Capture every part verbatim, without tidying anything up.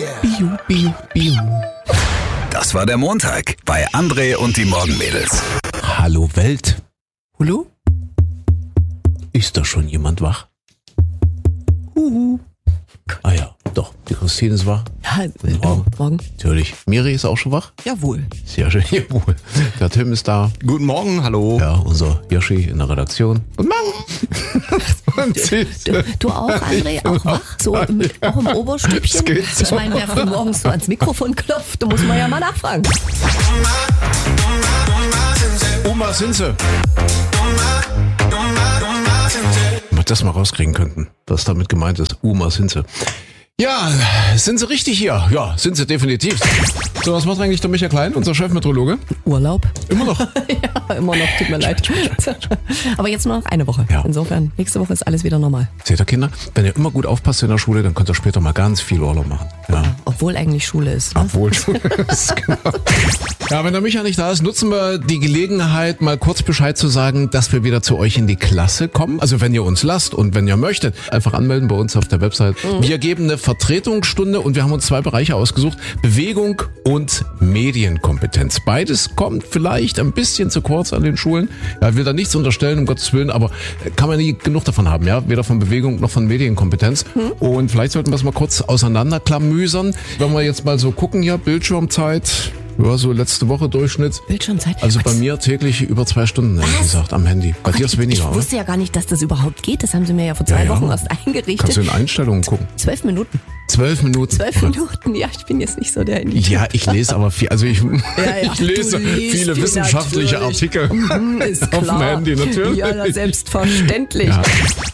Bio, bio, bio. Das war der Montag bei André und die Morgenmädels. Hallo Welt. Hallo? Ist da schon jemand wach? Huhu. Ah ja, doch, die Christine ist wach. Ja, Guten Morgen. Morgen. Natürlich. Miri ist auch schon wach? Jawohl. Sehr schön, jawohl. Der Tim ist da. Guten Morgen, hallo. Ja, unser Yoshi in der Redaktion. Guten Morgen. Du, du auch, André, auch wach? So im, auch im Oberstübchen? Ich meine, wer früh morgens so ans Mikrofon klopft, da muss man ja mal nachfragen. Oma sind sie. Wenn wir das mal rauskriegen könnten, was damit gemeint ist. Oma sind sie. Ja, sind sie richtig hier? Ja, sind sie definitiv. So, was macht eigentlich der Michael Klein, unser Chefmeteorologe? Urlaub. Immer noch? Ja, immer noch, tut mir leid. Aber jetzt nur noch eine Woche. Ja. Insofern, nächste Woche ist alles wieder normal. Seht ihr, Kinder, wenn ihr immer gut aufpasst in der Schule, dann könnt ihr später mal ganz viel Urlaub machen. Ja. Obwohl eigentlich Schule ist. Ne? Obwohl Schule ist, genau. Ja, wenn der Micha nicht da ist, nutzen wir die Gelegenheit, mal kurz Bescheid zu sagen, dass wir wieder zu euch in die Klasse kommen. Also wenn ihr uns lasst und wenn ihr möchtet, einfach anmelden bei uns auf der Website. Mhm. Wir geben eine Vertretungsstunde und wir haben uns zwei Bereiche ausgesucht. Bewegung und Medienkompetenz. Beides kommt vielleicht ein bisschen zu kurz an den Schulen. Ja, ich will da nichts unterstellen, um Gottes Willen, aber kann man nie genug davon haben, ja? Weder von Bewegung noch von Medienkompetenz. Mhm. Und vielleicht sollten wir es mal kurz auseinanderklamüsern. Wenn wir jetzt mal so gucken hier, Bildschirmzeit. Ja, so letzte Woche Durchschnitt. Bildschirmzeit? Also bei mir täglich über zwei Stunden, ehrlich gesagt, am Handy. Bei Gott, dir ist weniger, Ich, ich wusste ja gar nicht, dass das überhaupt geht. Das haben sie mir ja vor zwei ja, ja. Wochen erst eingerichtet. Kannst du in Einstellungen gucken. Zwölf Minuten. Zwölf Minuten. Zwölf Minuten, ja, ich bin jetzt nicht so der Handy. Ja, ich lese aber viel, also ich, Ja, ja. ich lese Du liest viele viel, wissenschaftliche natürlich. Artikel Mhm, ist auf dem klar. Handy, natürlich. Ja, na, selbstverständlich. Ja.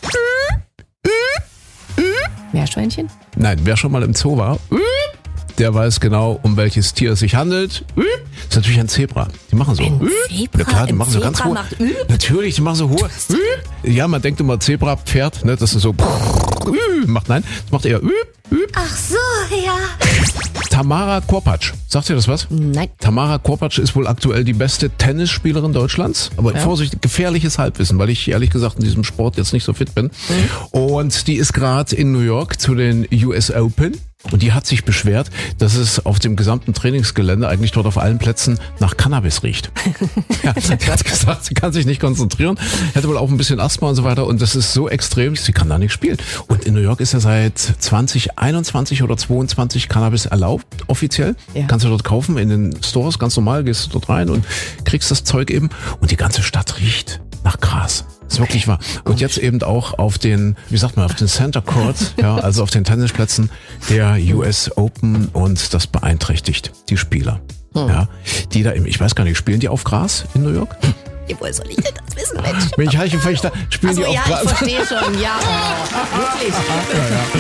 Meerschweinchen? Nein, wer schon mal im Zoo war, der weiß genau, um welches Tier es sich handelt. Das ist natürlich ein Zebra. Die machen so. Ein Zebra? Ja klar, die Ein machen so ganz Zebra hohe. macht Ü? Natürlich, die machen so hohe. Ja, man denkt immer Zebra, Pferd, ne, das ist so. Macht nein, das macht eher. Ach so, ja. Tamara Korpatsch. Sagt ihr das was? Nein. Tamara Korpatsch ist wohl aktuell die beste Tennisspielerin Deutschlands. Aber Ja. Vorsicht, gefährliches Halbwissen, weil ich ehrlich gesagt in diesem Sport jetzt nicht so fit bin. Mhm. Und die ist gerade in New York zu den U S Open. Und die hat sich beschwert, dass es auf dem gesamten Trainingsgelände, eigentlich dort auf allen Plätzen, nach Cannabis riecht. Ja, sie hat gesagt, sie kann sich nicht konzentrieren, hätte wohl auch ein bisschen Asthma und so weiter. Und das ist so extrem, sie kann da nicht spielen. Und in New York ist ja seit zwanzig einundzwanzig oder zweiundzwanzig Cannabis erlaubt, offiziell. Ja. Kannst du dort kaufen in den Stores, ganz normal, gehst du dort rein und kriegst das Zeug eben. Und die ganze Stadt riecht nach Gras. Das ist wirklich wahr. Und jetzt eben auch auf den, wie sagt man, auf den Center Court, ja, also auf den Tennisplätzen der U S Open, und das beeinträchtigt die Spieler. Hm. Ja, die da, im, ich weiß gar nicht, spielen die auf Gras in New York? Ja, woher soll ich denn das wissen, Mensch? Wenn ich Heichenfechter, spielen Achso, die auf ja, Gras? ich verstehe schon, ja. Oh, wirklich.